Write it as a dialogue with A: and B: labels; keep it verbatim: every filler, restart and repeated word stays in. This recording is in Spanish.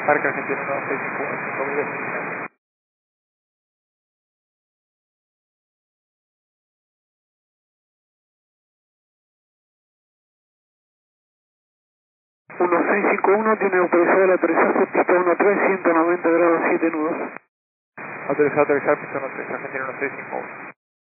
A: Parque Argentino uno seis cinco uno, cinco mil destinos.
B: uno seis cinco uno tiene autorizado el aterrizaje, pista uno tres, ciento noventa grados, siete nudos.
A: Autorizado a aterrizar, pista uno tres, Argentino uno seis cinco uno.